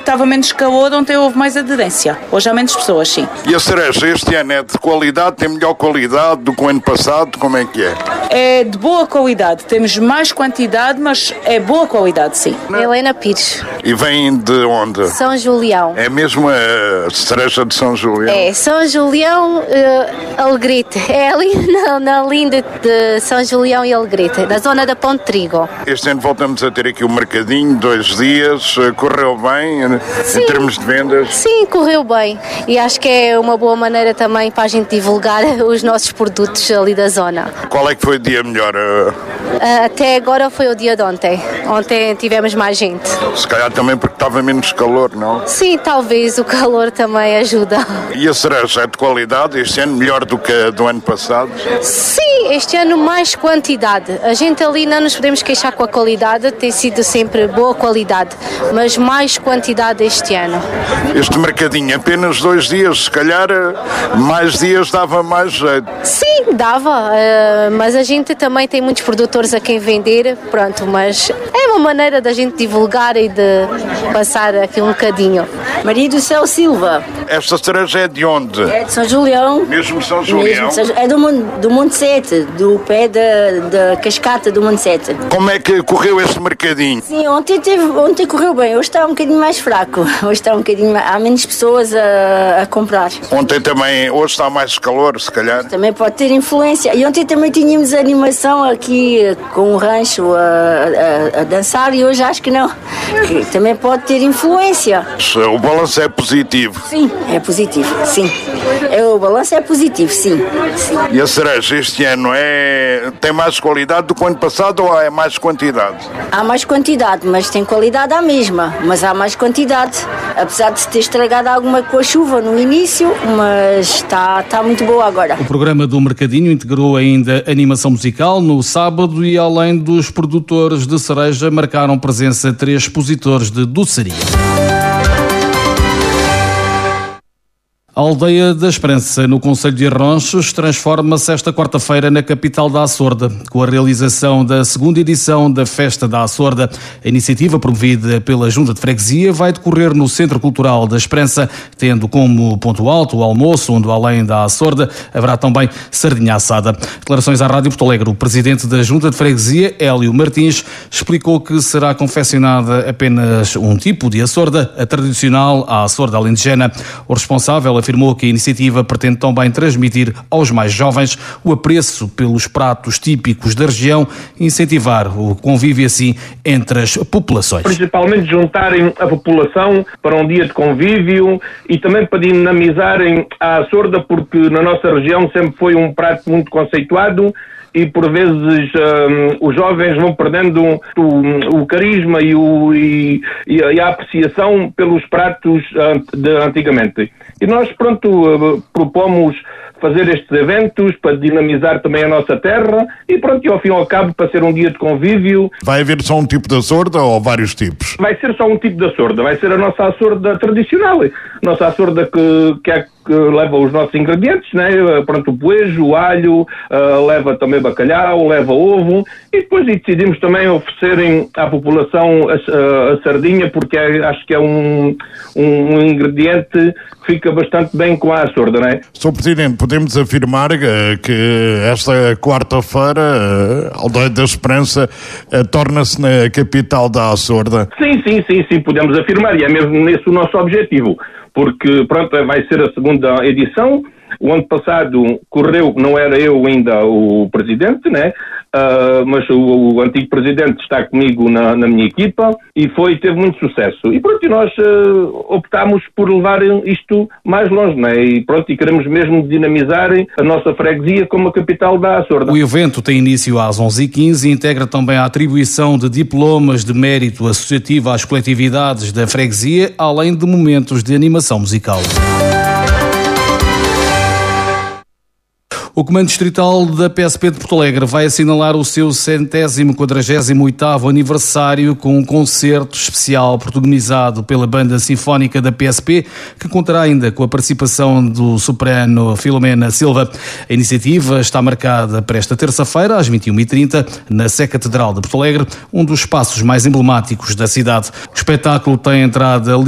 estava menos calor, ontem houve mais aderência. Hoje há menos pessoas, sim. E a cereja este ano é de qualidade, tem melhor qualidade do que o ano passado, como é que é? É de boa qualidade, temos mais quantidade, mas é boa qualidade, sim. Helena Pires. E vem de onde? São Julião. É mesmo a cereja de São Julião? É, São Julião, Alegrete. É ali na linda de São Julião e Alegrete, da zona da Ponte Trigo. Este ano voltamos a ter aqui o mercadinho, 2 dias, correu bem em termos de vendas? Sim, correu bem. E acho que é uma boa maneira também para a gente divulgar os nossos produtos ali da zona. Qual é que foi o dia melhor? Até agora foi o dia de ontem. Ontem tivemos mais gente. Se calhar também porque estava menos calor, não? Sim, talvez o calor também ajuda. E a cereja é de qualidade este ano, melhor do que a do ano passado? Sim, este ano mais quantidade. A gente ali não nos podemos queixar com a qualidade, tem sido sempre boa qualidade, mas mais quantidade este ano. Este mercadinho, apenas 2 dias, se calhar mais dias dava mais jeito. Sim, dava, mas a gente também tem muitos produtores a quem vender, pronto, mas é uma maneira da gente divulgar e de passar aqui um bocadinho. Maria do Céu Silva. Esta cereja é de onde? É de São Julião. Mesmo São Julião? É do Monte Sete, do pé da cascata do Monte Sete. Como é que correu este mercadinho? Sim, ontem correu bem, hoje está um bocadinho mais fraco. Hoje está um bocadinho há menos pessoas a comprar. Ontem também, hoje está mais calor, se calhar? Também pode ter influência. E ontem também tínhamos animação aqui com o rancho a dançar e hoje acho que não. Que também pode ter influência. O balanço é positivo? Sim, é positivo, sim. O balanço é positivo, sim. E a cereja este ano tem mais qualidade do que o ano passado ou é mais quantidade? Há mais quantidade, mas tem qualidade à mesma. Mas há mais quantidade. Apesar de se ter estragado alguma com a chuva no início, mas está muito boa agora. O programa do Mercadinho integrou ainda animação musical no sábado e, além dos produtores de cereja, marcaram presença 3 expositores de doçaria. A Aldeia da Esperança, no concelho de Arronches, transforma-se esta quarta-feira na capital da Açorda, com a realização da 2ª edição da Festa da Açorda. A iniciativa, promovida pela Junta de Freguesia, vai decorrer no Centro Cultural da Esperança, tendo como ponto alto o almoço, onde, além da Açorda, haverá também sardinha assada. Declarações à Rádio Porto Alegre. O presidente da Junta de Freguesia, Hélio Martins, explicou que será confeccionada apenas um tipo de Açorda, a tradicional, a Açorda alentejana. O responsável afirmou que a iniciativa pretende também transmitir aos mais jovens o apreço pelos pratos típicos da região e incentivar o convívio assim entre as populações. Principalmente juntarem a população para um dia de convívio e também para dinamizarem a Açorda, porque na nossa região sempre foi um prato muito conceituado e por vezes os jovens vão perdendo o carisma e a apreciação pelos pratos de antigamente. E nós, propomos fazer estes eventos para dinamizar também a nossa terra e ao fim e ao cabo para ser um dia de convívio. Vai haver só um tipo de Açorda ou vários tipos? Vai ser só um tipo de Açorda, vai ser a nossa Açorda tradicional, a nossa Açorda que leva os nossos ingredientes, né? O poejo, o alho, leva também bacalhau, leva ovo e depois decidimos também oferecerem à população a sardinha, porque acho que é um ingrediente que fica bastante bem com a Açorda, não é? Sr. Presidente, podemos afirmar que esta quarta-feira a Aldeia da Esperança torna-se na capital da Açorda? Sim, podemos afirmar, e é mesmo nesse o nosso objetivo, porque vai ser a 2ª edição. O ano passado correu, não era eu ainda o presidente, né? Mas o antigo presidente está comigo na minha equipa e teve muito sucesso. E nós optámos por levar isto mais longe, né? E queremos mesmo dinamizar a nossa freguesia como a capital da Açorda. O evento tem início às 11h15 e integra também a atribuição de diplomas de mérito associativo às coletividades da freguesia, além de momentos de animação musical. O Comando Distrital da PSP de Porto Alegre vai assinalar o seu 148º aniversário com um concerto especial protagonizado pela Banda Sinfónica da PSP, que contará ainda com a participação do soprano Filomena Silva. A iniciativa está marcada para esta terça-feira, às 21h30, na Sé Catedral de Porto Alegre, um dos espaços mais emblemáticos da cidade. O espetáculo tem entrada